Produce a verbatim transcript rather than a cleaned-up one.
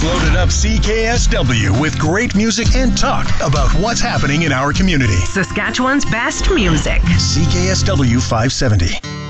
Loaded up C K S W with great music and talk about what's happening in our community. Saskatchewan's best music. C K S W five seventy.